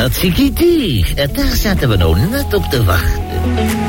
Hartstikke. Daar zaten we nou net op te wachten.